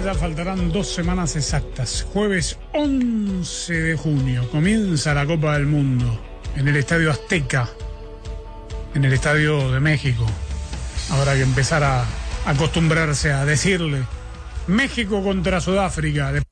ya faltarán 2 semanas exactas. Jueves 11 de junio comienza la Copa del Mundo en el Estadio Azteca, en el Estadio de México. Habrá que empezar a acostumbrarse a decirle México contra Sudáfrica.